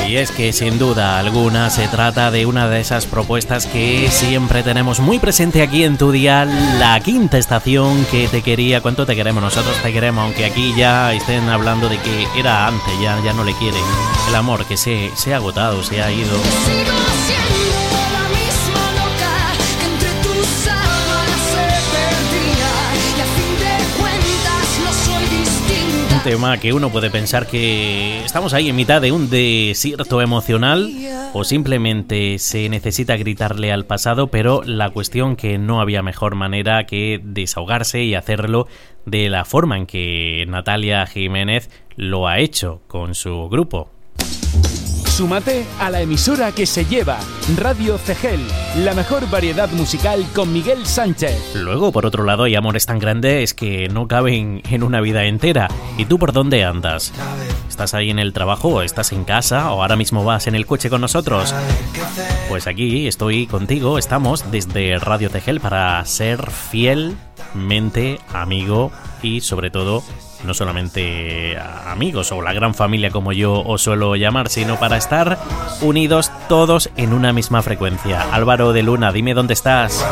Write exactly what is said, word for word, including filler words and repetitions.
Y es que sin duda alguna se trata de una de esas propuestas que siempre tenemos muy presente aquí en tu dial, la quinta estación que te quería. ¿Cuánto te queremos? Nosotros te queremos, aunque aquí ya estén hablando de que era antes, ya, ya no le quieren. El amor que se, se ha agotado, se ha ido. Tema que uno puede pensar que estamos ahí en mitad de un desierto emocional o simplemente se necesita gritarle al pasado, pero la cuestión que no había mejor manera que desahogarse y hacerlo de la forma en que Natalia Jiménez lo ha hecho con su grupo. Súmate a la emisora que se lleva Radio Cegel, la mejor variedad musical con Miguel Sánchez. Luego, por otro lado, hay amores tan grandes que no caben en una vida entera. ¿Y tú por dónde andas? ¿Estás ahí en el trabajo o estás en casa o ahora mismo vas en el coche con nosotros? Pues aquí estoy contigo, estamos desde Radio Cegel para ser fielmente amigo y sobre todo no solamente amigos o la gran familia como yo os suelo llamar, sino para estar unidos todos en una misma frecuencia. Álvaro de Luna, dime dónde estás.